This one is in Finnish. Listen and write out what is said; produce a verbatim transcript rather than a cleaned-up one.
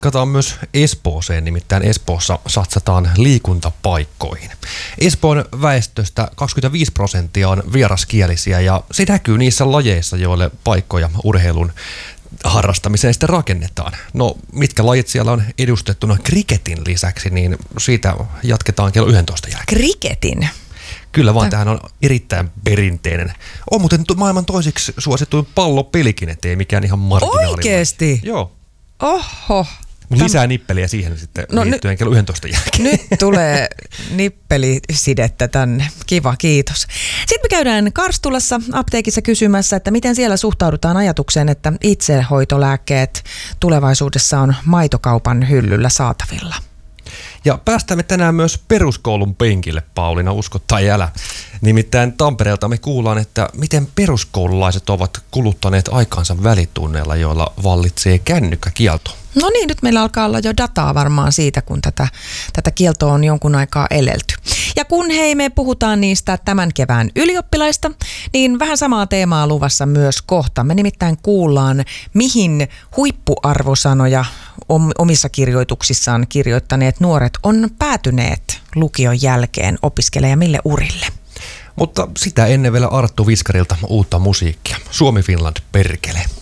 Katsotaan myös Espooseen, nimittäin Espoossa satsataan liikuntapaikkoihin. Espoon väestöstä kaksikymmentäviisi prosenttia on vieraskielisiä ja se näkyy niissä lajeissa, joille paikkoja urheilun harrastamiseen sitten rakennetaan. No, mitkä lajit siellä on edustettuna kriketin lisäksi, niin siitä jatketaan kello yksitoista jälkeen. Kriketin? Kyllä vaan, tämähän on erittäin perinteinen. On muuten maailman toiseksi suosituin pallopelikin, ettei mikään ihan marginaali. Oikeesti? Joo. Oho. Lisää nippeliä siihen sitten no, liittyen ny- kello yksitoista jälkeen. Nyt tulee nippelisidettä tänne. Kiva, kiitos. Sitten me käydään Karstulassa apteekissa kysymässä, että miten siellä suhtaudutaan ajatukseen, että itsehoitolääkkeet tulevaisuudessa on maitokaupan hyllyllä saatavilla. Ja päästään me tänään myös peruskoulun penkille, Pauliina, usko tai älä. Nimittäin Tampereelta me kuullaan, että miten peruskoululaiset ovat kuluttaneet aikaansa välitunneilla, joilla vallitsee kännykkäkielto. No niin, nyt meillä alkaa olla jo dataa varmaan siitä, kun tätä, tätä kieltoa on jonkun aikaa elelty. Ja kun hei, me puhutaan niistä tämän kevään ylioppilaista, niin vähän samaa teemaa luvassa myös kohta. Me nimittäin kuullaan, mihin huippuarvosanoja omissa kirjoituksissaan kirjoittaneet nuoret on päätyneet lukion jälkeen opiskelemaan ja mille urille. Mutta sitä ennen vielä Arttu Viskarilta uutta musiikkia. Suomi Finland perkele.